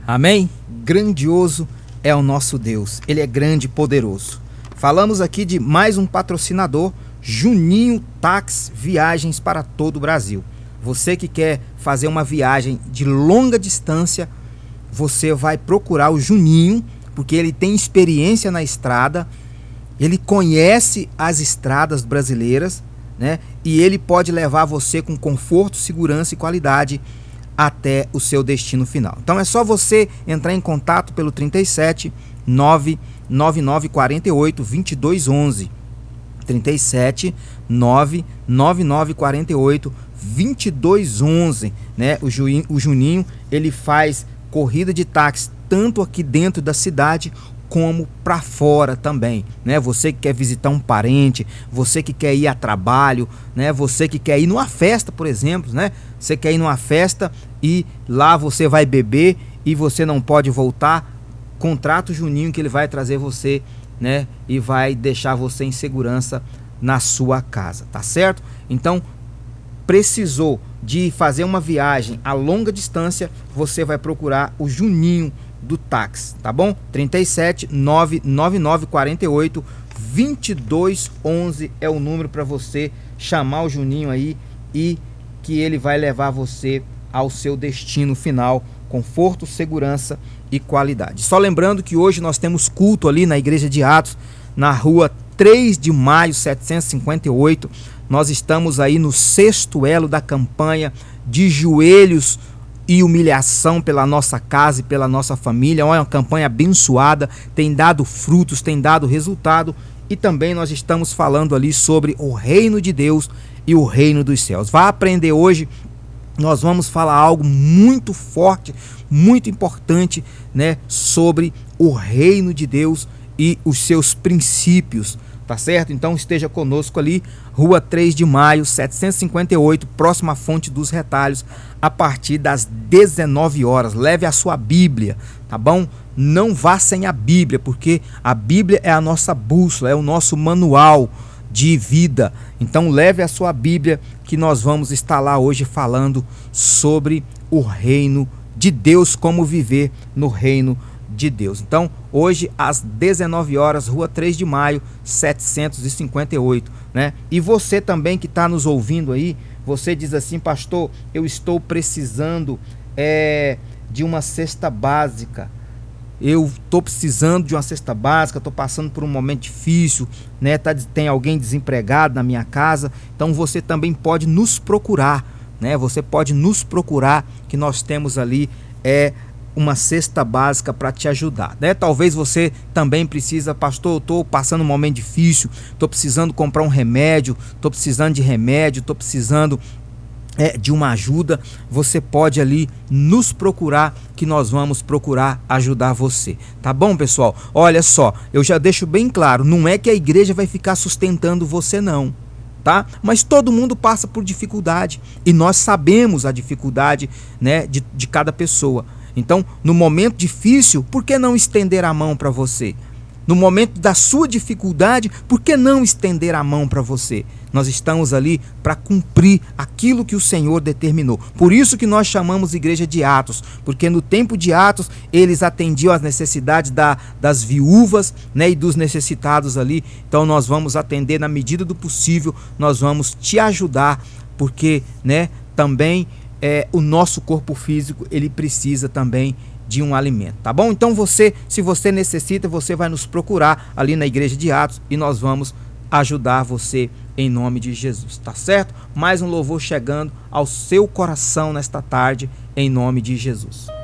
Amém? Grandioso é o nosso Deus, Ele é grande e poderoso. Falamos aqui de mais um patrocinador, Juninho Táxi Viagens para todo o Brasil. Você que quer fazer uma viagem de longa distância, você vai procurar o Juninho, porque ele tem experiência na estrada, ele conhece as estradas brasileiras, né? E ele pode levar você com conforto, segurança e qualidade até o seu destino final. Então é só você entrar em contato pelo 37 99948 2211. 37 99948 2211, né? O Juninho, ele faz corrida de táxi tanto aqui dentro da cidade como para fora também, né? Você que quer visitar um parente, você que quer ir a trabalho, né? Você que quer ir numa festa, por exemplo, né? Você quer ir numa festa e lá você vai beber e você não pode voltar, contrata o Juninho que ele vai trazer você, né? E vai deixar você em segurança na sua casa, tá certo? Então, precisou de fazer uma viagem a longa distância, você vai procurar o Juninho do táxi, tá bom? 37 99948 2211 é o número para você chamar o Juninho aí e que ele vai levar você ao seu destino final, conforto, segurança e qualidade. Só lembrando que hoje nós temos culto ali na Igreja de Atos, na rua 3 de maio 758. Nós estamos aí no 6º elo da campanha de joelhos e humilhação pela nossa casa e pela nossa família. É uma campanha abençoada, tem dado frutos, tem dado resultado, e também nós estamos falando ali sobre o reino de Deus e o reino dos céus. Vá aprender hoje, nós vamos falar algo muito forte, muito importante, né, sobre o reino de Deus e os seus princípios, tá certo? Então esteja conosco ali, rua 3 de maio 758, próxima à Fonte dos Retalhos, a partir das 19 horas. Leve a sua Bíblia, tá bom? Não vá sem a Bíblia, porque a Bíblia é a nossa bússola, é o nosso manual de vida. Então leve a sua Bíblia, que nós vamos estar lá hoje falando sobre o reino de Deus, como viver no reino de Deus. Então, hoje às 19 horas, rua 3 de maio, 758, né? E você também que está nos ouvindo aí, você diz assim: pastor, eu estou precisando de uma cesta básica. Eu estou precisando de uma cesta básica, estou passando por um momento difícil, né? Tem alguém desempregado na minha casa. Então você também pode nos procurar, né? Você pode nos procurar, que nós temos ali uma cesta básica para te ajudar, né? Talvez você também precisa: pastor, eu estou passando um momento difícil, estou precisando comprar um remédio, estou precisando de remédio, estou precisando de uma ajuda. Você pode ali nos procurar, que nós vamos procurar ajudar você, tá bom, pessoal? Olha só, eu já deixo bem claro, não é que a igreja vai ficar sustentando você não, tá? Mas todo mundo passa por dificuldade e nós sabemos a dificuldade, né, de cada pessoa. Então, no momento difícil, por que não estender a mão para você? No momento da sua dificuldade, por que não estender a mão para você? Nós estamos ali para cumprir aquilo que o Senhor determinou. Por isso que nós chamamos Igreja de Atos, porque no tempo de Atos, eles atendiam às necessidades das viúvas, né, e dos necessitados ali. Então nós vamos atender na medida do possível, nós vamos te ajudar, porque, né, também o nosso corpo físico, ele precisa também de um alimento, tá bom? Então se você necessita, você vai nos procurar ali na Igreja de Atos e nós vamos ajudar você em nome de Jesus, tá certo? Mais um louvor chegando ao seu coração nesta tarde, em nome de Jesus.